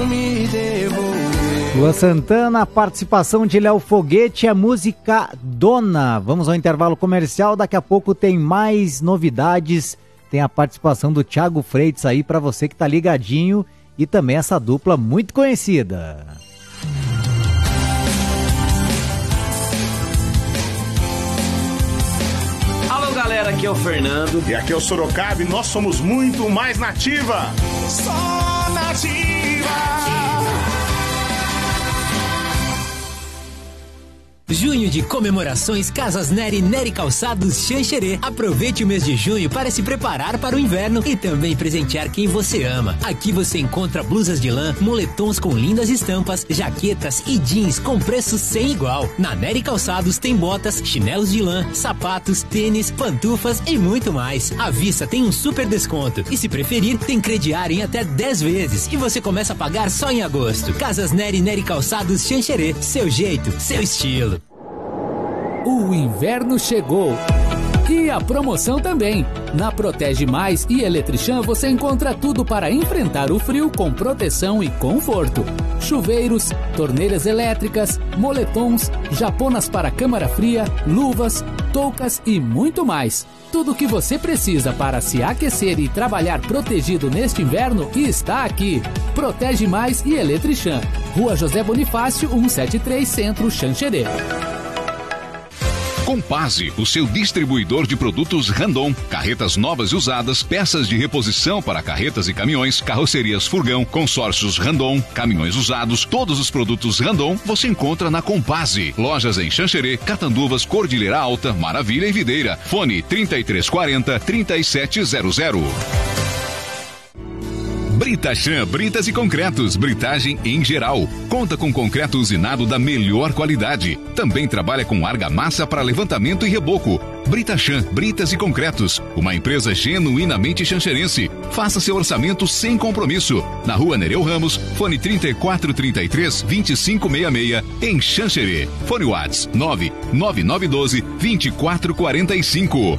vão me devolver. Lua Santana, participação de Léo Foguete, a música Dona. Vamos ao intervalo comercial, daqui a pouco tem mais novidades, tem a participação do Thiago Freitas aí para você que tá ligadinho e também essa dupla muito conhecida. Alô galera, aqui é o Fernando. E aqui é o Sorocaba e nós somos muito mais Nativa. Só Nativa. Junho de comemorações Casas Nery Nery Calçados Xanxerê. Aproveite o mês de junho para se preparar para o inverno e também presentear quem você ama. Aqui você encontra blusas de lã, moletons com lindas estampas, jaquetas e jeans com preço sem igual. Na Nery Calçados tem botas, chinelos de lã, sapatos, tênis, pantufas e muito mais. À vista tem um super desconto e se preferir tem crediário em até 10 vezes e você começa a pagar só em agosto. Casas Nery Nery Calçados Xanxerê. Seu jeito, seu estilo. O inverno chegou e a promoção também. Na Protege Mais e Eletrichan você encontra tudo para enfrentar o frio com proteção e conforto. Chuveiros, torneiras elétricas, moletons, japonas para câmara fria, luvas, toucas e muito mais. Tudo o que você precisa para se aquecer e trabalhar protegido neste inverno está aqui. Protege Mais e Eletrichan. Rua José Bonifácio, 173 Centro, Xanxerê. Compase, o seu distribuidor de produtos Randon. Carretas novas e usadas, peças de reposição para carretas e caminhões, carrocerias Furgão, consórcios Randon, caminhões usados, todos os produtos Randon você encontra na Compase. Lojas em Xanxerê, Catanduvas, Cordilheira Alta, Maravilha e Videira. Fone 3340-3700. Britachan Britas e Concretos, britagem em geral. Conta com concreto usinado da melhor qualidade. Também trabalha com argamassa para levantamento e reboco. Britachan Britas e Concretos, uma empresa genuinamente xanxerense. Faça seu orçamento sem compromisso. Na Rua Nereu Ramos, fone 3433-2566, em Xanxerê. Fone WhatsApp 99912-2445.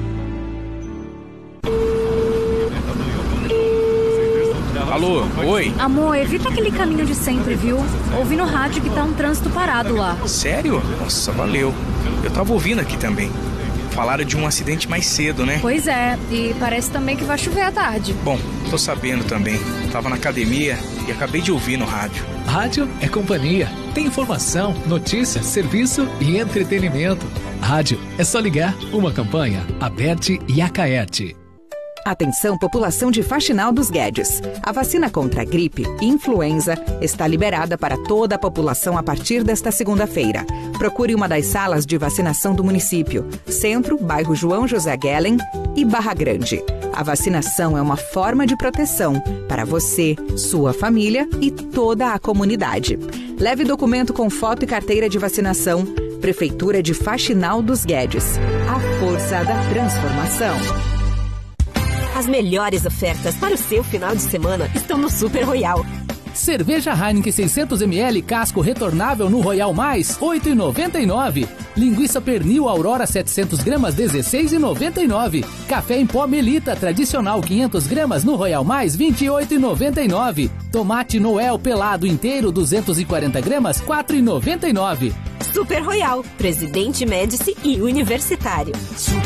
Alô, oi? Amor, evita aquele caminho de sempre, viu? Ouvi no rádio que tá um trânsito parado lá. Sério? Nossa, valeu. Eu tava ouvindo aqui também. Falaram de um acidente mais cedo, né? Pois é, e parece também que vai chover à tarde. Bom, tô sabendo também. Tava na academia e acabei de ouvir no rádio. Rádio é companhia. Tem informação, notícia, serviço e entretenimento. Rádio é só ligar. Uma campanha, Aberte e Acaerte. Atenção, população de Faxinal dos Guedes. A vacina contra a gripe e influenza está liberada para toda a população a partir desta segunda-feira. Procure uma das salas de vacinação do município: Centro, Bairro João José Guellen e Barra Grande. A vacinação é uma forma de proteção para você, sua família e toda a comunidade. Leve documento com foto e carteira de vacinação. Prefeitura de Faxinal dos Guedes. A força da transformação. As melhores ofertas para o seu final de semana estão no Super Royal. Cerveja Heineken 600ml casco retornável no Royal Mais, R$ 8,99. Linguiça pernil Aurora 700 gramas, R$ 16,99. Café em pó Melita tradicional 500 gramas no Royal Mais, R$ 28,99. Tomate Noel pelado inteiro 240 gramas, R$ 4,99. Super Royal, Presidente Médici e Universitário.